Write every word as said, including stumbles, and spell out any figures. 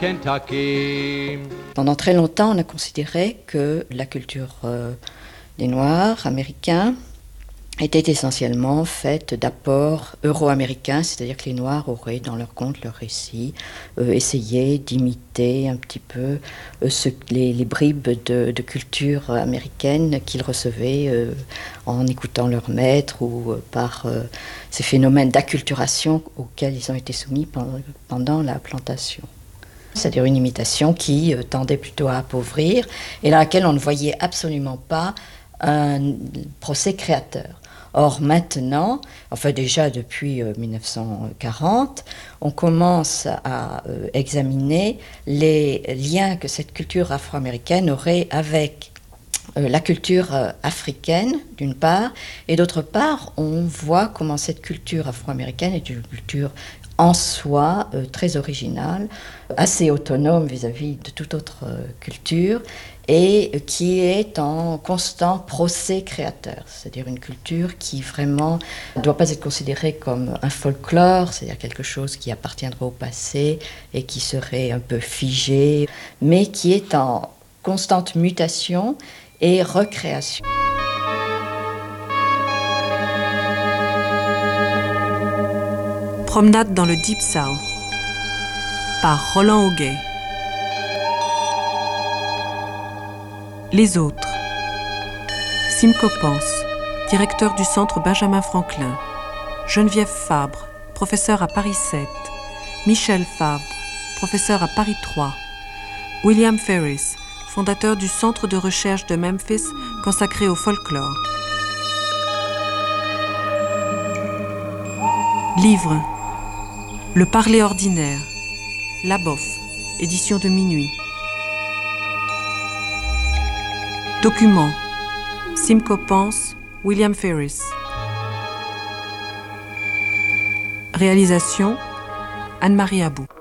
Kentucky. Pendant très longtemps, on a considéré que la culture euh, des Noirs américains était essentiellement faite d'apports euro-américains, c'est-à-dire que les Noirs auraient dans leur conte, leur récit, euh, essayé d'imiter un petit peu euh, ce, les, les bribes de, de culture américaine qu'ils recevaient euh, en écoutant leur maître ou euh, par euh, ces phénomènes d'acculturation auxquels ils ont été soumis pendant, pendant la plantation. C'est-à-dire une imitation qui euh, tendait plutôt à appauvrir et dans laquelle on ne voyait absolument pas un procès créateur. Or maintenant, enfin déjà depuis euh, mille neuf cent quarante, on commence à euh, examiner les liens que cette culture afro-américaine aurait avec euh, la culture euh, africaine d'une part, et d'autre part, on voit comment cette culture afro-américaine est une culture en soi euh, très originale, assez autonome vis-à-vis de toute autre euh, culture, et qui est en constant procès créateur, c'est-à-dire une culture qui vraiment ne doit pas être considérée comme un folklore, c'est-à-dire quelque chose qui appartiendrait au passé et qui serait un peu figé, mais qui est en constante mutation et recréation. Promenade dans le Deep South par Roland Auguet. Les autres. Simco Pense, directeur du centre Benjamin Franklin. Geneviève Fabre, professeure à Paris sept. Michel Fabre, professeur à Paris trois. William Ferris, fondateur du centre de recherche de Memphis consacré au folklore. Livre. Le parler ordinaire. La Bof, édition de Minuit. Document. Simco Pense, William Ferris. Réalisation, Anne-Marie Abou.